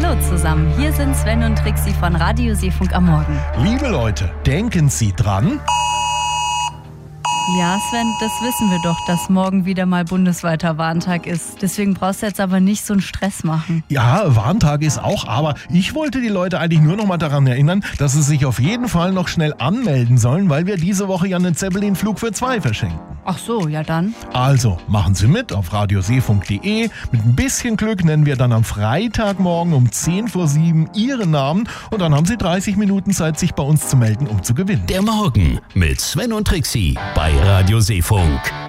Hallo zusammen, hier sind Sven und Trixi von Radio Seefunk am Morgen. Liebe Leute, denken Sie dran? Ja, Sven, das wissen wir doch, dass morgen wieder mal bundesweiter Warntag ist. Deswegen brauchst du jetzt aber nicht so einen Stress machen. Ja, Warntag ist auch, aber ich wollte die Leute eigentlich nur noch mal daran erinnern, dass sie sich auf jeden Fall noch schnell anmelden sollen, weil wir diese Woche ja einen Zeppelin-Flug für 2 verschenken. Ach so, ja dann. Also, machen Sie mit auf radioseefunk.de. Mit ein bisschen Glück nennen wir dann am Freitagmorgen um 6:50 Ihren Namen und dann haben Sie 30 Minuten Zeit, sich bei uns zu melden, um zu gewinnen. Der Morgen mit Sven und Trixi bei Radio Seefunk.